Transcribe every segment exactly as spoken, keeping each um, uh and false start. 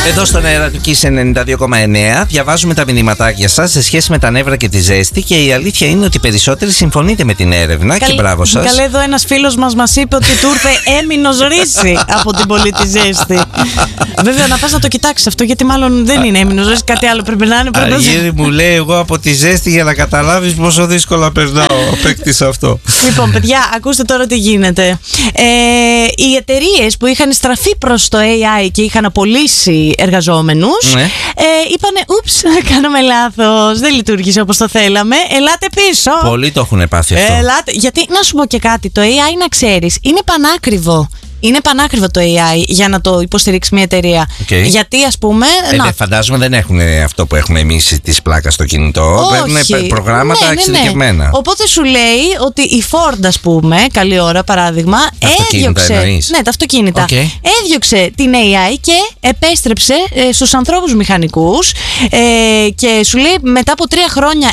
Εδώ στον αέρα του Kiss ενενήντα δύο κόμμα εννέα διαβάζουμε τα μηνυματάκια σας σε σχέση με τα νεύρα και τη ζέστη και η αλήθεια είναι ότι περισσότεροι συμφωνείτε με την έρευνα. Καλ... και μπράβο σας. Καλέ, εδώ ένας φίλος μας μας είπε ότι του ήρθε έμεινος ρίση από την πολύ τη ζέστη. Βέβαια να πας να το κοιτάξεις αυτό, γιατί μάλλον δεν είναι έμεινος ρίση, κάτι άλλο πρέπει να είναι. Αγίρι μου λέει, εγώ από τη ζέστη για να καταλάβεις πόσο δύσκολα περνάω. Απέκτησα αυτό. Λοιπόν, παιδιά, ακούστε τώρα τι γίνεται. Ε, οι εταιρείες που είχαν στραφεί προς το έι άι και είχαν απολύσει εργαζόμενους, ναι. ε, είπανε, ούψ, κάναμε λάθος, δεν λειτουργήσε όπως το θέλαμε, ελάτε πίσω. Πολλοί το έχουν πάθει αυτό. Ελάτε, γιατί να σου πω και κάτι, το έι άι να ξέρεις είναι πανάκριβο. Είναι πανάκριβο το έι άι για να το υποστηρίξει μια εταιρεία. Okay. Γιατί, ας πούμε. Ε, να... Φαντάζομαι δεν έχουν αυτό που έχουμε εμείς της πλάκας στο κινητό. Έχουν προγράμματα ναι, ναι, εξειδικευμένα. Ναι. Οπότε σου λέει ότι η Ford, ας πούμε, καλή ώρα παράδειγμα, τα έδιωξε. Εννοείς. Ναι, τα αυτοκίνητα. Okay. Έδιωξε την έι άι και επέστρεψε ε, στους ανθρώπους μηχανικούς. Ε, και σου λέει μετά από τρία χρόνια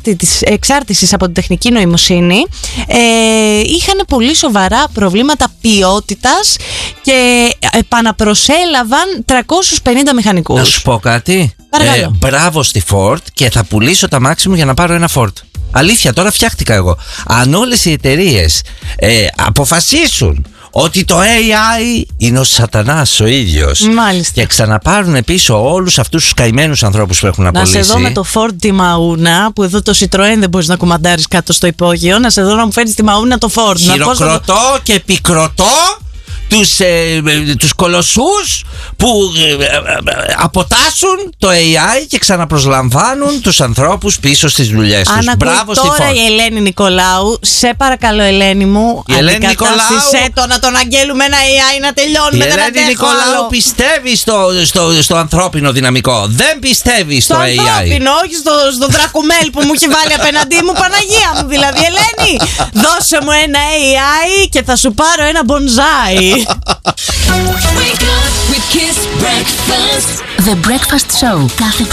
εξάρτησης από την τεχνική νοημοσύνη, ε, είχαν πολύ σοβαρά προβλήματα ποιότητας και επαναπροσέλαβαν τριακόσιους πενήντα μηχανικούς. Να σου πω κάτι. Ε, μπράβο στη Ford και θα πουλήσω τα μάξι μου για να πάρω ένα Ford. Αλήθεια, τώρα φτιάχτηκα εγώ. Αν όλες οι εταιρείες ε, αποφασίσουν ότι το έι άι είναι ο σατανάς ο ίδιος, μάλιστα, και ξαναπάρουν πίσω όλους αυτούς τους καημένους ανθρώπους που έχουν απολύσει. Να σε δω με το Ford τη Μαούνα, που εδώ το Citroën δεν μπορείς να κουμαντάρεις κάτω στο υπόγειο. Να σε δω να μου φέρεις τη Μαούνα το Ford. Χειροκροτώ το... και επικροτώ τους, ε, τους κολοσσούς που ε, ε, αποτάσσουν το έι άι και ξαναπροσλαμβάνουν τους ανθρώπους πίσω στις δουλειές τους. Αν Μπράβο στη τώρα Ford. η Ελένη Νικολάου, σε παρακαλώ Ελένη μου, η Ελένη Νικολάου, το να τον αγγέλουμε ένα έι άι να τελειώνουμε. Η Ελένη Νικολάου πιστεύει στο, στο, στο ανθρώπινο δυναμικό. Δεν πιστεύει στο, στο έι άι. Στο ανθρώπινο, όχι στο, στο Δρακουμέλ που μου έχει βάλει απέναντί μου. Παναγία μου δηλαδή. Ελένη, δώσε μου ένα έι άι και θα σου πάρω ένα μπονζάι. Wake up with Kiss Breakfast. The Breakfast Show. Κάθε